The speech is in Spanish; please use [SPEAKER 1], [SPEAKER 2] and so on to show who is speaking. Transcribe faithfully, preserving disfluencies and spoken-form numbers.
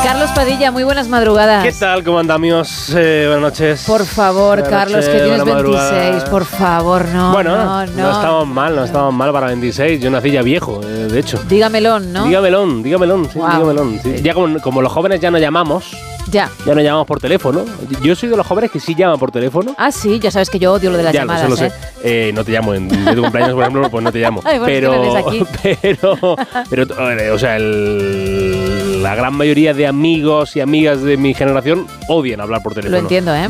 [SPEAKER 1] Carlos Padilla, muy buenas madrugadas.
[SPEAKER 2] ¿Qué tal? ¿Cómo andamos? Eh, buenas noches.
[SPEAKER 1] Por favor,
[SPEAKER 2] buenas
[SPEAKER 1] Carlos,
[SPEAKER 2] noches,
[SPEAKER 1] que tienes
[SPEAKER 2] veintiséis,
[SPEAKER 1] veintiséis, por favor, no,
[SPEAKER 2] bueno,
[SPEAKER 1] no, no.
[SPEAKER 2] no estamos mal, no estamos mal para veintiséis. Yo nací ya viejo, eh, de hecho.
[SPEAKER 1] Dígamelón, ¿no?
[SPEAKER 2] Dígamelón, dígamelón, sí,
[SPEAKER 1] Wow.
[SPEAKER 2] dígamelón. Sí. Ya como, como los jóvenes ya no llamamos,
[SPEAKER 1] Ya.
[SPEAKER 2] ya no llamamos por teléfono. Yo soy de los jóvenes que sí llaman por teléfono.
[SPEAKER 1] Ah, sí, ya sabes que yo odio lo de las
[SPEAKER 2] ya,
[SPEAKER 1] llamadas,
[SPEAKER 2] lo sé,
[SPEAKER 1] ¿eh?
[SPEAKER 2] lo sé. Eh, no te llamo en de tu cumpleaños, por ejemplo, pues no te llamo.
[SPEAKER 1] Ay, bueno,
[SPEAKER 2] pero,
[SPEAKER 1] es que no eres aquí.
[SPEAKER 2] pero, pero, o sea, el, la gran mayoría de amigos y amigas de mi generación odian hablar por teléfono.
[SPEAKER 1] Lo entiendo, ¿eh?